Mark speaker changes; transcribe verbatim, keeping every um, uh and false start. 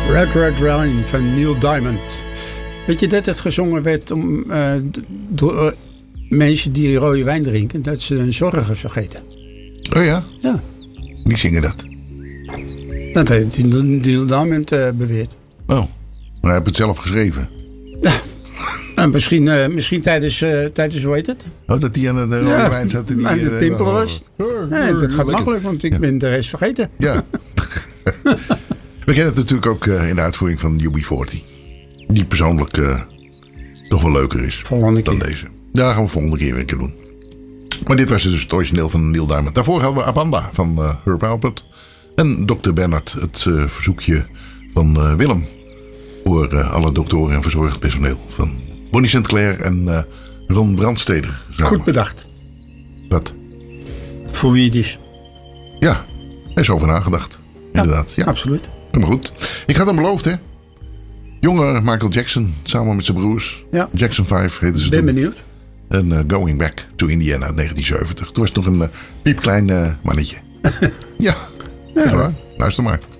Speaker 1: Red Red Wine van Neil Diamond. Weet je dat het gezongen werd om, uh, door uh, mensen die rode wijn drinken, dat ze hun zorgen vergeten?
Speaker 2: Oh ja?
Speaker 1: Ja.
Speaker 2: Wie zingen dat?
Speaker 1: Dat heeft Neil Diamond uh, beweerd.
Speaker 2: Oh, maar hij heeft het zelf geschreven.
Speaker 1: Ja. Nou, misschien, uh, misschien tijdens, uh, tijdens, hoe heet het?
Speaker 2: Oh, dat die aan de rode
Speaker 1: ja,
Speaker 2: wijn zat. Die
Speaker 1: aan de pimpel was. Ja, dat gaat makkelijk, want ik ja. ben de rest vergeten.
Speaker 2: Ja. We kennen het natuurlijk ook uh, in de uitvoering van U B veertig. Die persoonlijk uh, toch wel leuker is
Speaker 1: volgende
Speaker 2: dan
Speaker 1: keer.
Speaker 2: deze. Ja, dat gaan we volgende keer weer een keer doen. Maar dit was dus het origineel van Neil Diamond. Daarvoor hadden we Abanda van uh, Herb Alpert. En dokter Bernard, het uh, verzoekje van uh, Willem. Voor uh, alle doktoren en verzorgend personeel. Van Bonnie Sinclair en uh, Ron Brandsteder. Samen.
Speaker 1: Goed bedacht.
Speaker 2: Wat?
Speaker 1: Voor wie het is.
Speaker 2: Ja, er is over nagedacht.
Speaker 1: Ja,
Speaker 2: inderdaad. Ja,
Speaker 1: absoluut.
Speaker 2: Maar goed. Ik had hem beloofd, hè. Jonge Michael Jackson, samen met zijn broers.
Speaker 1: Ja.
Speaker 2: Jackson vijf heette ze
Speaker 1: ben
Speaker 2: toen.
Speaker 1: benieuwd.
Speaker 2: En uh, Going Back to Indiana negentien zeventig. Toen was het nog een uh, piepklein uh, mannetje. ja,
Speaker 1: ja.
Speaker 2: ja, luister maar.